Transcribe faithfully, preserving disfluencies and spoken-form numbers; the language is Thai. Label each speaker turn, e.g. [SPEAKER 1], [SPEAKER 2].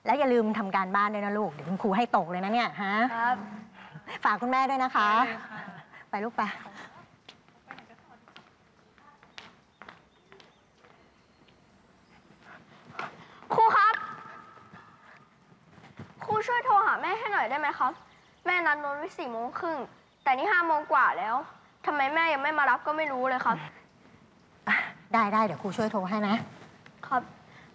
[SPEAKER 1] แล้วอย่าลืมทำการบ้านด้วยนะลูกเดี๋ยวคุณครูให้ตกเลยนะเนี่ยฮะ
[SPEAKER 2] ครับ
[SPEAKER 1] ฝากคุณแม่ด้วยนะคะไปลูกไป
[SPEAKER 2] ครูครับครูช่วยโทรหาแม่ให้หน่อยได้ไหมครับแม่นัดนนท์ไว้สี่โมงครึ่งแต่นี่ห้าโมงกว่าแล้วทำไมแม่ยังไม่มารับก็ไม่รู้เลยครับ
[SPEAKER 1] ได้ได้เดี๋ยวครูช่วยโทรให้นะครับ